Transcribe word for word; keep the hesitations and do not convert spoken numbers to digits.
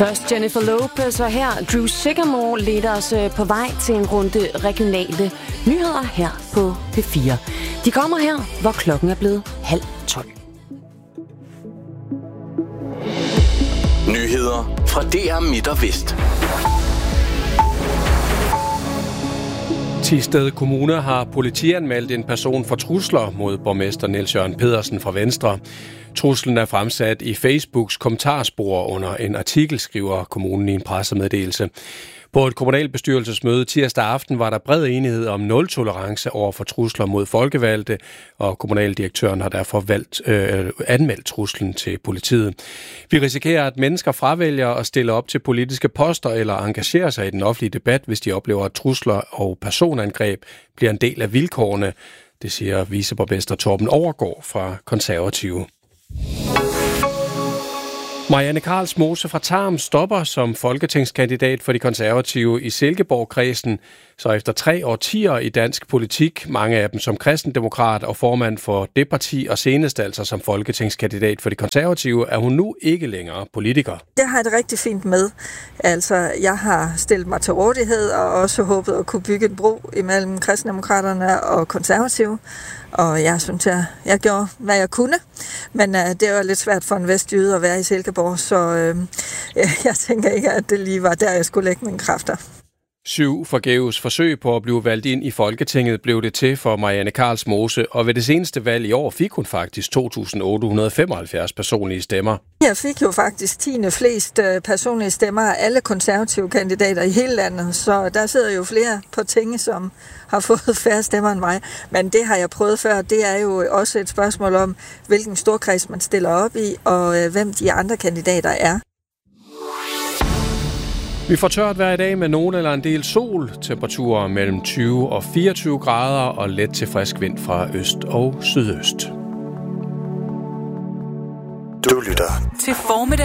Først Jennifer Lopez, og her Drew Sycamore leder os på vej til en runde regionale nyheder her på P fire. De kommer her, hvor klokken er blevet halv tolv. Nyheder fra D R Midt og Vest. Thisted Kommune har politianmeldt en person for trusler mod borgmester Niels Jørgen Pedersen fra Venstre. Truslen er fremsat i Facebooks kommentarspor under en artikel, skriver kommunen i en pressemeddelelse. På et kommunalbestyrelsesmøde tirsdag aften var der bred enighed om nul-tolerance over for trusler mod folkevalgte, og kommunaldirektøren har derfor valgt, øh, anmeldt truslen til politiet. Vi risikerer, at mennesker fravælger at stille op til politiske poster eller engagerer sig i den offentlige debat, hvis de oplever, at trusler og personangreb bliver en del af vilkårene. Det siger viceborgmester Torben Overgaard fra Konservative. Marianne Karlsmose fra Tarm stopper som folketingskandidat for de konservative i Silkeborg-kredsen, så efter tre årtier i dansk politik, mange af dem som kristendemokrat og formand for det parti, og senest altså som folketingskandidat for de konservative, er hun nu ikke længere politiker. Jeg har det rigtig fint med. Altså, jeg har stillet mig til rådighed og også håbet at kunne bygge en bro imellem kristendemokraterne og konservative. Og jeg synes, jeg, jeg gjorde, hvad jeg kunne. Men uh, det var lidt svært for en vestjyde at være i Silkeborg, så uh, jeg, jeg tænker ikke, at det lige var der, jeg skulle lægge mine kræfter. Syv forgæves forsøg på at blive valgt ind i Folketinget blev det til for Marianne Karlsmose, og ved det seneste valg i år fik hun faktisk to tusind otte hundrede femoghalvfjerds personlige stemmer. Jeg fik jo faktisk tiende flest personlige stemmer af alle konservative kandidater i hele landet, så der sidder jo flere på tinge, som har fået færre stemmer end mig. Men det har jeg prøvet før. Det er jo også et spørgsmål om, hvilken storkreds man stiller op i, og hvem de andre kandidater er. Vi får tørt hver dag med nogen eller en del sol, temperaturer mellem tyve og fireogtyve grader og let til frisk vind fra øst og sydøst. Du lytter til formiddag.